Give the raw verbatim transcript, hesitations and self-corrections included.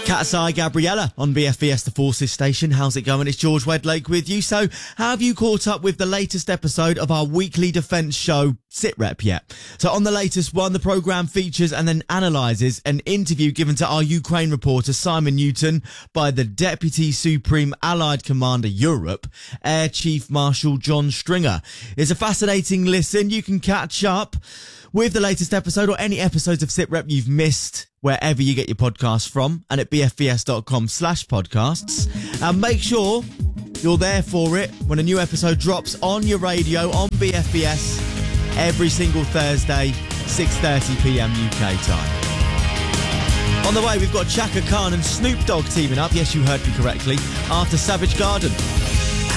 Cat's Eye Gabriella on B F B S The Forces station. How's it going? It's George Wedlake with you. So, have you caught up with the latest episode of our weekly defence show, SitRep, yet? So, on the latest one, the programme features and then analyses an interview given to our Ukraine reporter, Simon Newton, by the Deputy Supreme Allied Commander Europe, Air Chief Marshal John Stringer. It's a fascinating listen. You can catch up with the latest episode or any episodes of SitRep you've missed wherever you get your podcasts from and at bfbs.com slash podcasts. And make sure you're there for it when a new episode drops on your radio on B F B S every single Thursday, six thirty p.m. U K time. On the way, we've got Chaka Khan and Snoop Dogg teaming up. Yes, you heard me correctly. After Savage Garden.